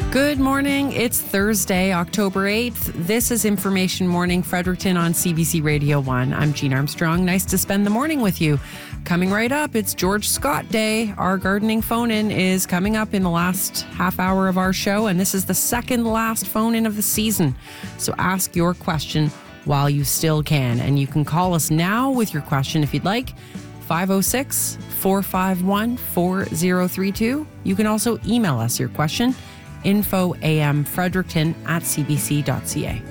Good morning. It's Thursday, October 8th. This is Information Morning Fredericton on CBC Radio 1. I'm Jean Armstrong. Nice to spend the morning with you. Coming right up, it's George Scott Day. Our gardening phone-in is coming up in the last half hour of our show, and this is the second last phone-in of the season. So ask your question while you still can, and you can call us now with your question if you'd like. 506-451-4032. You can also email us your question. infoamfredericton@cbc.ca.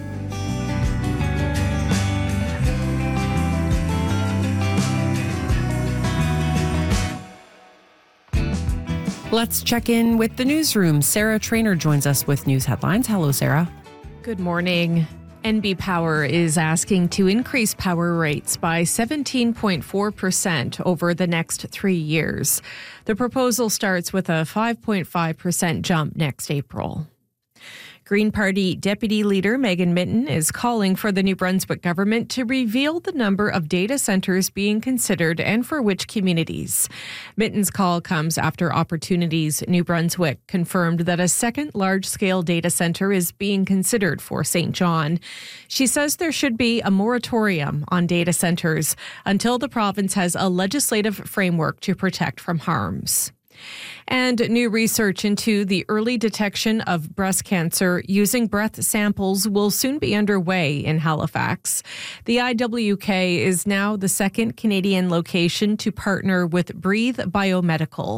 Let's check in with the newsroom. Sarah Trainer joins us with news headlines. Hello, Sarah. Good morning. NB Power is asking to increase power rates by 17.4% over the next 3 years. The proposal starts with a 5.5% jump next April. Green Party Deputy Leader Megan Mitton is calling for the New Brunswick government to reveal the number of data centres being considered and for which communities. Mitton's call comes after Opportunities New Brunswick confirmed that a second large-scale data centre is being considered for St. John. She says there should be a moratorium on data centres until the province has a legislative framework to protect from harms. And new research into the early detection of breast cancer using breath samples will soon be underway in Halifax. The IWK is now the second Canadian location to partner with Breathe Biomedical.